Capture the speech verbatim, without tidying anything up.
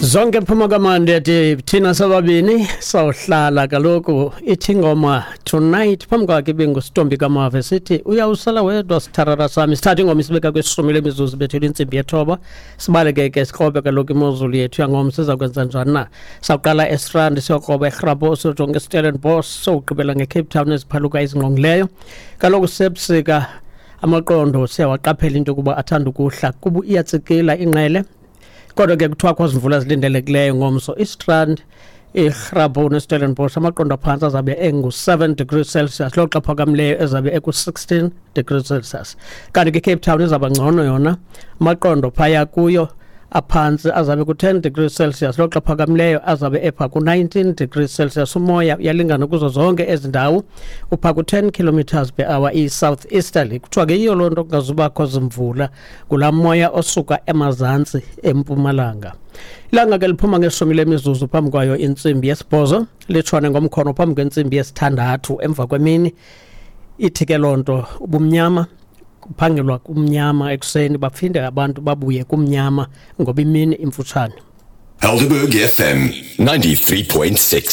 Zonke phuma kamande thina sababini sawuhlala kaloku ithi ngoma tonight phambi kwakhe benguStombi kaMave sithi uyawusala wedwa sitharara sami sithatha ingoma isibeka kwesishumi lemizuzu bethela insimbi yethoba sibaleke ke sikrobe kaloku imozulu yethu yangoma siza kwenza njani na sawuqala eStrand siyokroba eGrabo sojonge Stellenbosch sowugqibela ngeCape Town eziphaluka izingqongileyo kaloku sebusika amaqondo siyawaqaphela into kuba athanda ukuhla kubu iyatsikila inqele kodwa ke kuthiwa kwazimvula zilindelekileyo ngomso iStrand eGrabo neStellenbosch amaqondo aphansi azabe engu seven degrees Celsius lo xa phakamileyo ezabe eku sixteen degrees Celsius kanti ke Cape Town izaba ngcono yona amaqondo phaya kuyo aphansi azabe ku ten degrees Celsius lo xa phakamileyo azabe epha ku nineteen degrees Celsius umoya uyalingana kuzo zonke ezindawo upha ku ten kilometers per hour i southeasterly kuthiwa ke iyo lonto kungazubakho zimvula kulamoya osuka emazantsi empumalanga ilanga ke liphuma ngeshumi lemizuzu phambi kwayo insimbi yesibhozo litshone ngomkhono phambi kwensimbi yesithandathu emva kwemini ithi ke lonto ubumnyama kuphangelwa kumnyama ekuseni baphinde abantu babuye kumnyama ngoba imini imfutshane. Helderberg F M ninety-three point six